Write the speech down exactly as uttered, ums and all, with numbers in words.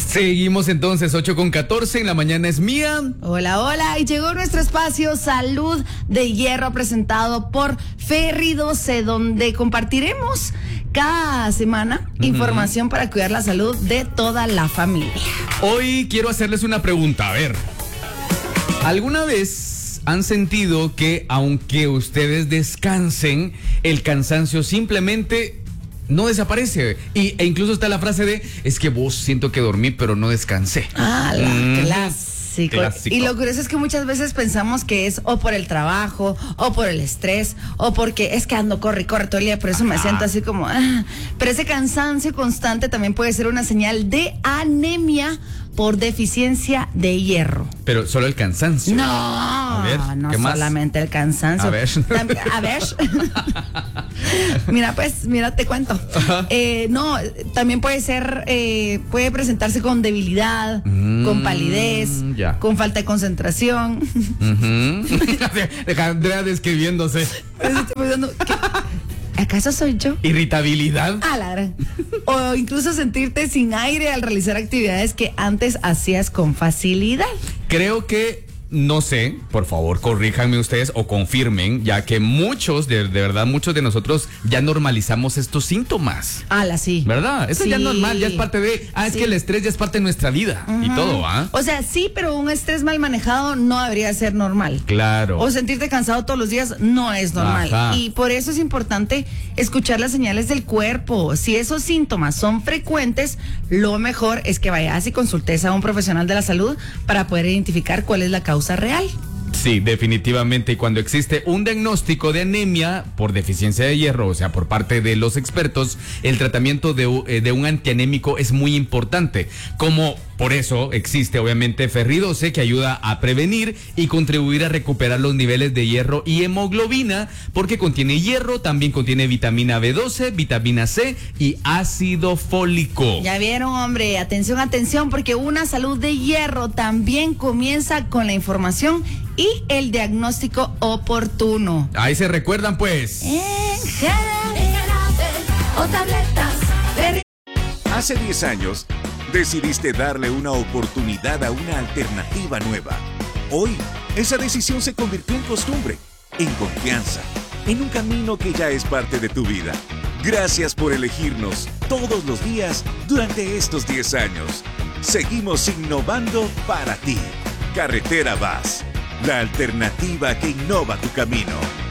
Seguimos entonces, ocho con catorce, en la mañana es mía. Hola, hola, y llegó nuestro espacio Salud de Hierro presentado por Ferry doce, donde compartiremos cada semana uh-huh. información para cuidar la salud de toda la familia. Hoy quiero hacerles una pregunta, a ver, ¿alguna vez han sentido que aunque ustedes descansen, el cansancio simplemente no desaparece? Y, e incluso está la frase de, es que vos siento que dormí pero no descansé. Ah, la mm. clásico. Clásico. Y lo curioso es que muchas veces pensamos que es o por el trabajo, o por el estrés, o porque es que ando corre y corre todo el día, por eso Ajá. me siento así como... Ah. Pero ese cansancio constante también puede ser una señal de anemia por deficiencia de hierro. Pero solo el cansancio. No, a ver, no ¿qué más? solamente el cansancio. A ver. También, a ver. Mira, pues, mira, te cuento. Eh, no, también puede ser, eh, puede presentarse con debilidad, mm, con palidez, ya. con falta de concentración. Uh-huh. Deja a Andrea describiéndose. ¿Acaso soy yo? Irritabilidad. Ah, la gran. O incluso sentirte sin aire al realizar actividades que antes hacías con facilidad. Creo que, no sé, por favor, corríjanme ustedes o confirmen, ya que muchos, de, de verdad, muchos de nosotros ya normalizamos estos síntomas. Ah, la sí. ¿Verdad? Eso sí. ya es normal, ya es parte de, ah, es sí. que el estrés ya es parte de nuestra vida uh-huh. y todo, ¿ah? O sea, sí, pero un estrés mal manejado no debería ser normal. Claro. O sentirte cansado todos los días no es normal. Ajá. Y por eso es importante escuchar las señales del cuerpo. Si esos síntomas son frecuentes, lo mejor es que vayas y consultes a un profesional de la salud para poder identificar cuál es la causa real. Sí, definitivamente. Y cuando existe un diagnóstico de anemia por deficiencia de hierro, o sea, por parte de los expertos, el tratamiento de, de un antianémico es muy importante. Como por eso existe, obviamente, Ferry doce, que ayuda a prevenir y contribuir a recuperar los niveles de hierro y hemoglobina, porque contiene hierro, también contiene vitamina B doce, vitamina C y ácido fólico. Ya vieron, hombre, atención, atención, porque una salud de hierro también comienza con la información y el diagnóstico oportuno. Ahí se recuerdan, pues. En jarabe o tabletas. Hace diez años, decidiste darle una oportunidad a una alternativa nueva. Hoy, esa decisión se convirtió en costumbre, en confianza, en un camino que ya es parte de tu vida. Gracias por elegirnos todos los días durante estos diez años. Seguimos innovando para ti. Carretera Vaz, la alternativa que innova tu camino.